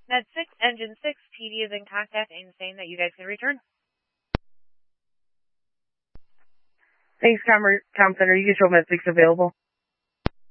Med 6, Engine 6, PD is in contact and saying that you guys can return. Thanks, Com Center. You can show Med 6 available.